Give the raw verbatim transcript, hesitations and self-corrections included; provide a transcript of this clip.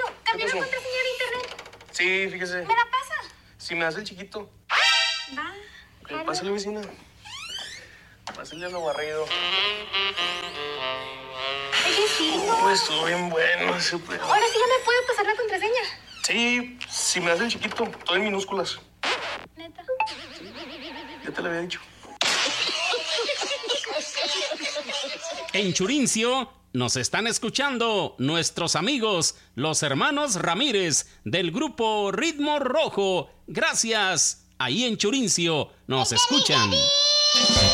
Cambié la contraseña de internet. Sí, fíjese. ¿Me la pasa? Si me hace el chiquito. Va. Eh, pásale, vecina. Pásale a lo barrido. Oye, sí, no. Pues estuvo bien bueno ese pedo. Ahora sí ya me puede pasar la contraseña. Sí, si me hace el chiquito, todo en minúsculas. Neta. Ya te lo había dicho. En Churincio nos están escuchando nuestros amigos, los hermanos Ramírez del grupo Ritmo Rojo. Gracias. Ahí en Churincio nos escuchan.